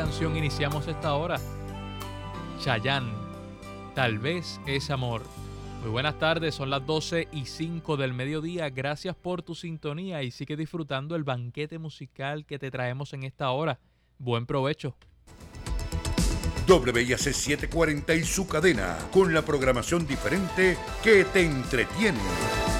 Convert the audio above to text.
canción iniciamos esta hora. Chayanne, Tal vez es amor. Muy buenas tardes, son las 12:05 del mediodía. Gracias por tu sintonía y sigue disfrutando el banquete musical que te traemos en esta hora. Buen provecho. WIAC 740 y su cadena, con la programación diferente que te entretiene.